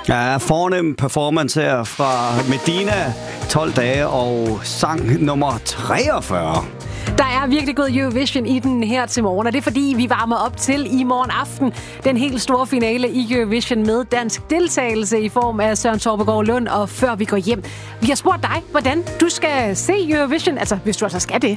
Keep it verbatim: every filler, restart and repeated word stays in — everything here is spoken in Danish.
Ja, fornem performance her fra Medina, tolv dage og sang nummer treogfyrre. Der er virkelig god Eurovision i den her til morgen, og det er fordi, vi varmer op til i morgen aften den helt store finale i Eurovision med dansk deltagelse i form af Søren Torpegaard Lund, og før vi går hjem. Vi har spurgt dig, hvordan du skal se Eurovision, altså hvis du altså skal det.